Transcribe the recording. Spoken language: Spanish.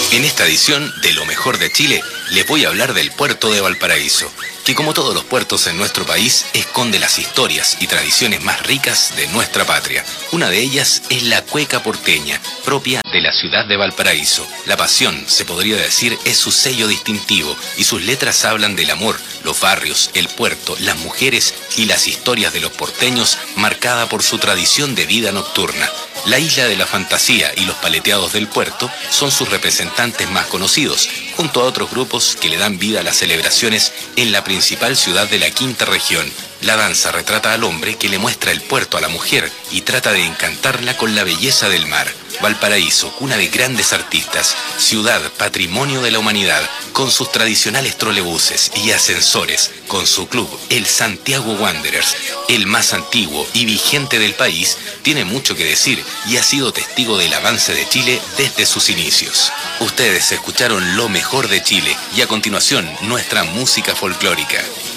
En esta edición de Lo Mejor de Chile, les voy a hablar del puerto de Valparaíso, que como todos los puertos en nuestro país, esconde las historias y tradiciones más ricas de nuestra patria. Una de ellas es la cueca porteña, propia de la ciudad de Valparaíso. La pasión, se podría decir, es su sello distintivo, y sus letras hablan del amor, los barrios, el puerto, las mujeres y las historias de los porteños, marcada por su tradición de vida nocturna. La Isla de la Fantasía y los Paleteados del Puerto son sus representantes más conocidos, junto a otros grupos que le dan vida a las celebraciones en la principal ciudad de la quinta región. La danza retrata al hombre que le muestra el puerto a la mujer y trata de encantarla con la belleza del mar. Valparaíso, cuna de grandes artistas, ciudad patrimonio de la humanidad, con sus tradicionales trolebuses y ascensores, con su club, el Santiago Wanderers, el más antiguo y vigente del país, tiene mucho que decir y ha sido testigo del avance de Chile desde sus inicios. Ustedes escucharon Lo Mejor de Chile y a continuación nuestra música folclórica.